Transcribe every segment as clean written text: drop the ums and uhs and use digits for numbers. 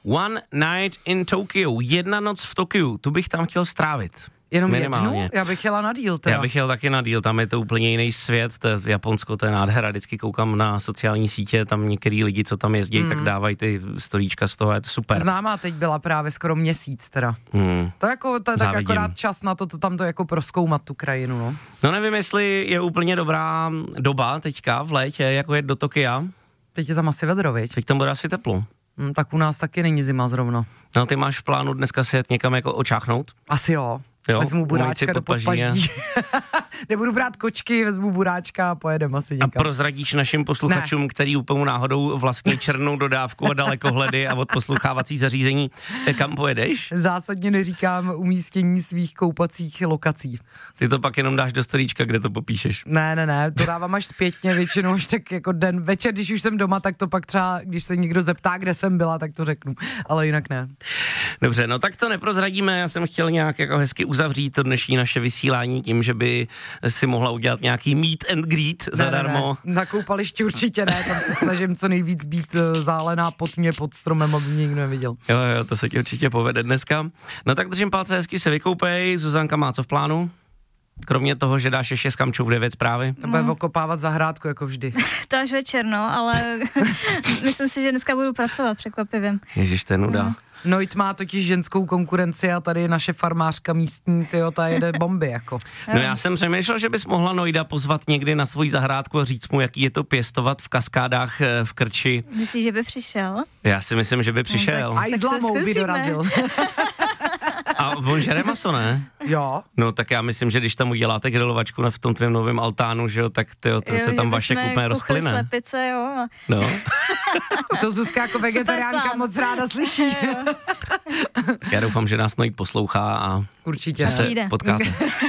One night in Tokyo, 1 noc v Tokiu, tu bych tam chtěl strávit. Jenom minimálně. jednu? Já bych jela na díl teda. Já bych jel taky na díl, tam je to úplně jiný svět, to je Japonsko, to je nádhera, vždycky koukám na sociální sítě, tam některý lidi, co tam jezdí, tak dávají ty storíčka z toho, je to super. Známá teď byla právě skoro měsíc teda. To jako, to je tak akorát čas na to tam to jako prozkoumat tu krajinu, no. No nevím, jestli je úplně dobrá doba teďka v létě, jako jet do Tokia. Teď je tam asi vedro, viď? Teď tam bude asi teplo. Tak u nás taky není zima zrovna. No ty máš v plánu dneska si jet někam jako očáchnout? Asi jo. Vezmu buráčka do podpaží. Nebudu brát kočky, vezmu buráčka a pojedem asi někam. A prozradíš našim posluchačům, který úplnou náhodou vlastně černou dodávku a dalekohledy a odposlouchávací zařízení, kam pojedeš? Zásadně neříkám umístění svých koupacích lokací. Ty to pak jenom dáš do storíčka, kde to popíšeš. Ne, to dávám až zpětně, většinou až tak jako večer, když už jsem doma, tak to pak třeba, když se někdo zeptá, kde jsem byla, tak to řeknu, ale jinak ne. Dobře, no tak to neprozradíme, já jsem chtěl nějak jako hezky uzavřít to dnešní naše vysílání tím, že by si mohla udělat nějaký meet and greet zadarmo. Ne. Na koupališti určitě ne, tam se snažím co nejvíc být zálená pod mě, pod stromem, aby mě nikdo neviděl. Jo, to se ti určitě povede dneska. No tak držím palce, hezky se vykoupej, Zuzanka má co v plánu? Kromě toho, že dáš ještě s Kamčou v 9 zprávy? To bude okopávat zahrádku, jako vždy. To až večer, no, ale myslím si, že dneska budu pracovat překvapivě. Ježiš, to je nuda. Noit má totiž ženskou konkurenci a tady naše farmářka místní, ta jede bomby, jako. No já jsem přemýšlel, že bys mohla Noida pozvat někdy na svoji zahrádku a říct mu, jaký je to pěstovat v Kaskádách v Krči. Myslíš, že by přišel? Já si myslím, že by přišel. A i s lamou by dorazil. A on žere maso, ne? Jo. No tak já myslím, že když tam uděláte grilovačku v tom tvém novém altánu, že jo, tak ten se tam Vašek úplně rozplyne. Slepice, jo. No. To Zuzka jako vegetariánka moc ráda slyší. Já doufám, že nás Noid poslouchá a určitě se potkáte.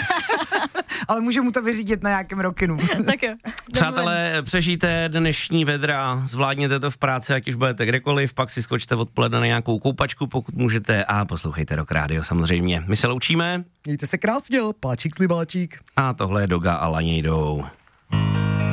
Ale může mu to vyřídit na nějakém rokinu. Tak jo. Přátelé, přežijte dnešní vedra, zvládněte to v práci, ať už budete kdekoliv, pak si skočte odpoledne na nějakou koupačku, pokud můžete, a poslouchejte Rock Radio samozřejmě. My se loučíme. Mějte se krásně, páčík slibáčík. A tohle je Doga a Laně jdou.